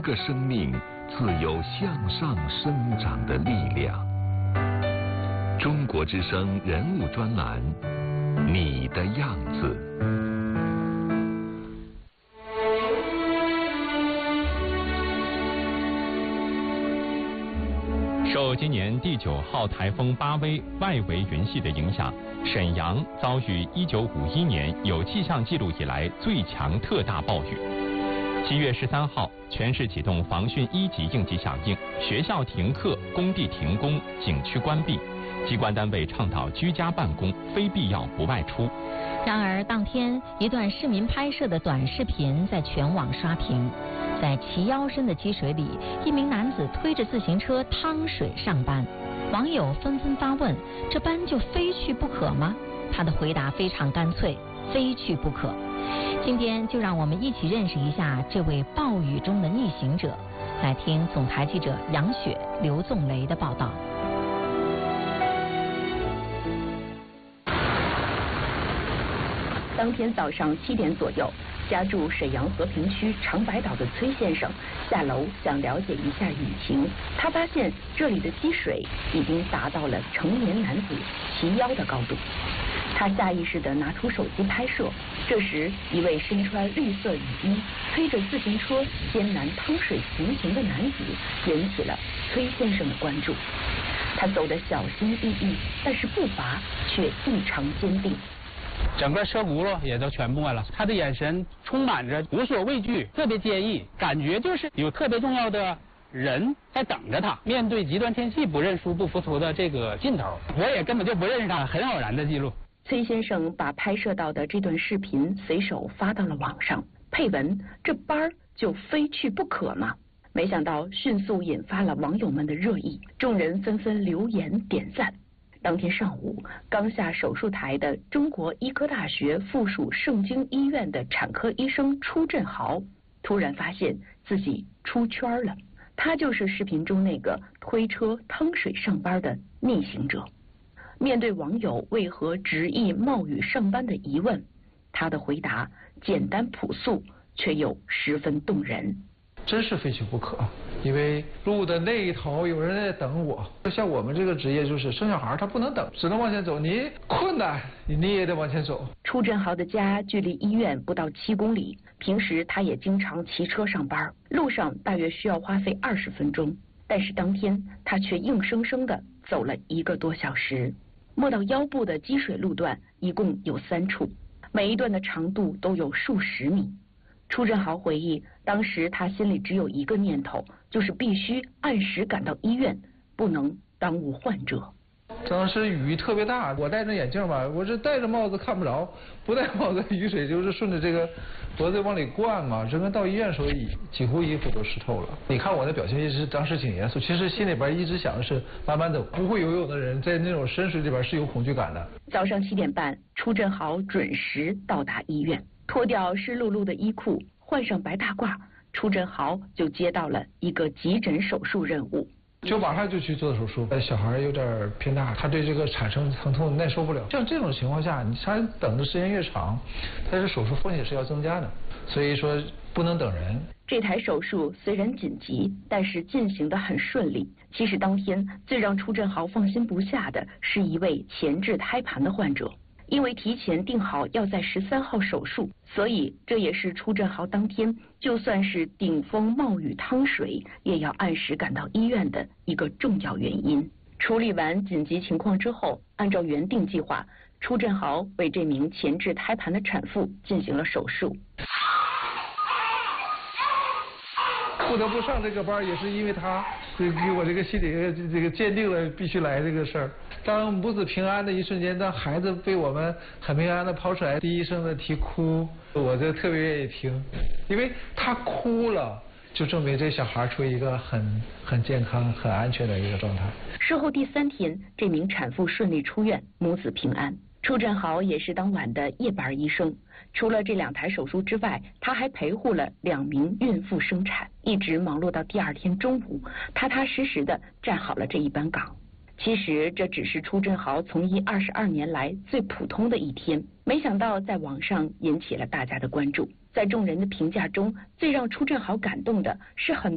个生命自有向上生长的力量。中国之声人物专栏，你的样子。 受今年第9号台风巴威外围云系的影响，沈阳遭遇1951年有气象记录以来最强特大暴雨。7月13号，全市启动防汛1级应急响应，学校停课，工地停工，景区关闭，机关单位倡导居家办公，非必要不外出。 然而，当天一段市民拍摄的短视频在全网刷屏。在齐腰深的积水里，一名男子推着自行车趟水上班，网友纷纷发问：这班就非去不可吗？他的回答非常干脆：非去不可。今天就让我们一起认识一下这位暴雨中的逆行者。来听总台记者杨雪、刘纵雷的报道。 当天早上7点左右，家住沈阳和平区长白岛的崔先生下楼想了解一下雨情，他发现这里的积水已经达到了成年男子齐腰的高度。他下意识地拿出手机拍摄，这时一位身穿绿色雨衣、推着自行车艰难趟水行的男子引起了崔先生的关注。他走得小心翼翼，但是步伐却异常坚定。 整个车轱辘也都全没了，他的眼神充满着无所畏惧，特别坚毅，感觉就是有特别重要的人在等着他。面对极端天气不认输不服输的这个劲头，我也根本就不认识他，很偶然的记录。 崔先生把拍摄到的这段视频随手发到了网上，配文：这班儿就非去不可吗？没想到迅速引发了网友们的热议，众人纷纷留言点赞。当天上午，刚下手术台的中国医科大学附属盛京医院的产科医生初振豪突然发现自己出圈了。他就是视频中那个推车趟水上班的逆行者。面对网友为何执意冒雨上班的疑问，他的回答简单朴素，却又十分动人。 真是非去不可，因为路的那一头有人在等我。像我们这个职业，就是生小孩他不能等，只能往前走，你困难你也得往前走。 初振豪的家距离医院不到7公里，平时他也经常骑车上班，路上大约需要花费20分钟，但是当天他却硬生生地走了1个多小时。没到腰部的积水路段一共有3处，每一段的长度都有数十米。初振豪回忆，当时他心里只有一个念头，就是必须按时赶到医院，不能耽误患者。 当时雨特别大，我戴着眼镜吧，我这戴着帽子看不着，不戴帽子雨水就是顺着这个脖子往里灌嘛，整个到医院的时候几乎衣服都湿透了。你看我的表情一直当时挺严肃，其实心里边一直想的是慢慢走。不会游泳的人在那种深水里边是有恐惧感的。 早上7点半，初振豪准时到达医院，脱掉湿漉漉的衣裤，换上白大褂，初振豪就接到了一个急诊手术任务。 就马上就去做手术，小孩有点偏大，他对这个产生疼痛耐受不了。像这种情况下，他等的时间越长，他这手术风险是要增加的，所以说不能等人。 这台手术虽然紧急，但是进行得很顺利。其实当天最让初振豪放心不下的是一位前置胎盘的患者。因为提前定好要在13号手术，所以这也是初振豪当天就算是顶风冒雨趟水，也要按时赶到医院的一个重要原因。处理完紧急情况之后，按照原定计划，初振豪为这名前置胎盘的产妇进行了手术。 不得不上这个班，也是因为他给我这个心里这个坚定了必须来这个事儿。当母子平安的一瞬间，当孩子被我们很平安的抛出来，第一声的啼哭，我就特别愿意听，因为他哭了，就证明这小孩处于一个很健康、很安全的一个状态。 事后第3天，这名产妇顺利出院，母子平安。初振豪也是当晚的夜班医生，除了这2台手术之外，他还陪护了2名孕妇生产，一直忙碌到第2天中午，踏踏实实的站好了这一班岗。其实这只是初振豪从医22年来最普通的一天，没想到在网上引起了大家的关注。在众人的评价中，最让初振豪感动的是很